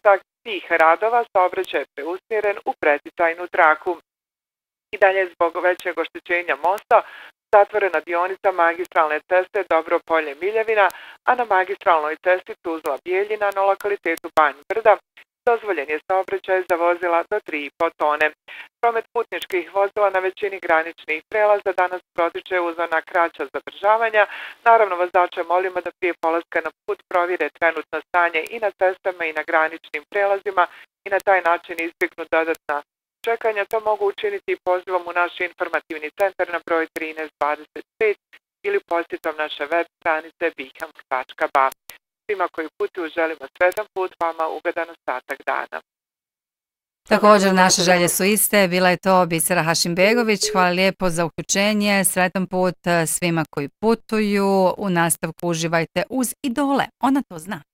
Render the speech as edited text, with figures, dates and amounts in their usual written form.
nastavak tih radova saobraćaj je preusmjeren u preticajnu traku. I dalje zbog većeg oštećenja mosta zatvorena dionica magistralne ceste Dobro Polje Miljevina, a na magistralnoj cesti Tuzla Bijeljina na lokalitetu Banj Brda dozvoljen je saobraćaj za vozila do 3,5 tone. Promet putničkih vozila na većini graničnih prelaza danas protiče uz ona kraća zadržavanja. Naravno, vozače molimo da prije polaska na put provjere trenutno stanje i na cestama i na graničnim prelazima i na taj način izbjegnu dodatna čekanja. To mogu učiniti pozivom u naš informativni centar na broj 1325 ili posjetom naše web stranice biham.ba. Svima koji putuju želimo sretan put, vama ugodan ostatak dana. Također naše želje su iste, bila je to Bisera Hašimbegović, hvala lijepo za uključenje, sretan put svima koji putuju, u nastavku uživajte uz idole, ona to zna.